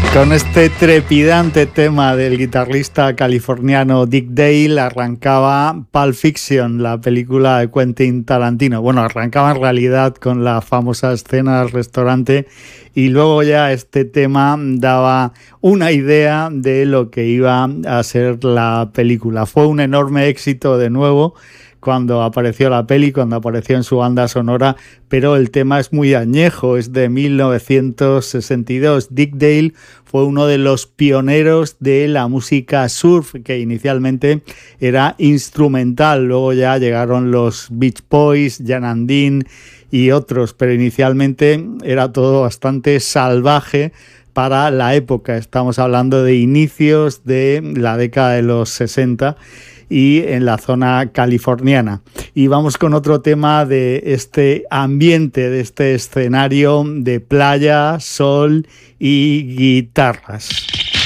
Con este trepidante tema del guitarrista californiano Dick Dale arrancaba Pulp Fiction, la película de Quentin Tarantino. Bueno, arrancaba en realidad con la famosa escena del restaurante y luego ya este tema daba una idea de lo que iba a ser la película. Fue un enorme éxito de nuevo cuando apareció la peli, cuando apareció en su banda sonora, pero el tema es muy añejo, es de 1962. Dick Dale fue uno de los pioneros de la música surf, que inicialmente era instrumental, luego ya llegaron los Beach Boys, Jan and Dean y otros, pero inicialmente era todo bastante salvaje para la época. Estamos hablando de inicios de la década de los 60 y en la zona californiana. Y vamos con otro tema de este ambiente, de este escenario de playa, sol y guitarras.